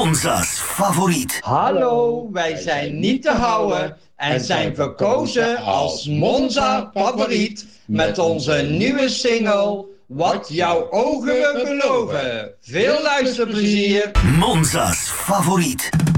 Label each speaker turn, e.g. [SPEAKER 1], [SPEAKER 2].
[SPEAKER 1] Monza's favoriet.
[SPEAKER 2] Hallo, wij zijn niet te houden en zijn verkozen als Monza favoriet met onze nieuwe single Wat jouw ogen we beloven. Veel luisterplezier.
[SPEAKER 1] Monza's favoriet.